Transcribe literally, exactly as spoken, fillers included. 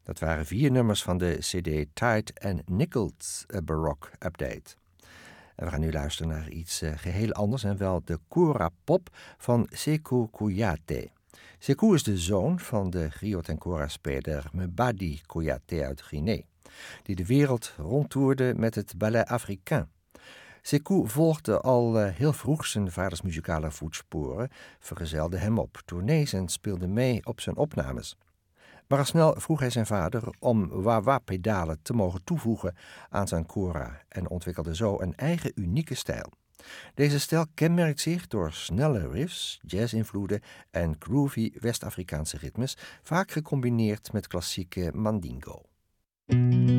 Dat waren vier nummers van de cd Tide and Nichols A Baroque Update. En we gaan nu luisteren naar iets uh, geheel anders en wel de Kora Pop van Sékou Kouyaté. Sékou is de zoon van de griot en kora-speler Mbadi Kouyaté uit Guinea, die de wereld rondtoerde met het Ballet Africain. Sékou volgde al uh, heel vroeg zijn vaders muzikale voetsporen, vergezelde hem op tournees en speelde mee op zijn opnames. Maar al snel vroeg hij zijn vader om wah-wah-pedalen te mogen toevoegen aan zijn kora en ontwikkelde zo een eigen unieke stijl. Deze stijl kenmerkt zich door snelle riffs, jazz-invloeden en groovy West-Afrikaanse ritmes, vaak gecombineerd met klassieke mandingo.